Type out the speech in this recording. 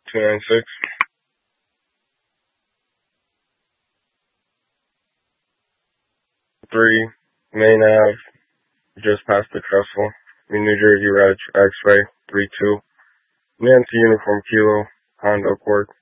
296. 3, Main Ave, just past the trestle. New Jersey Reg, X-Ray, 32. Nancy Uniform Kilo, Honda Accord.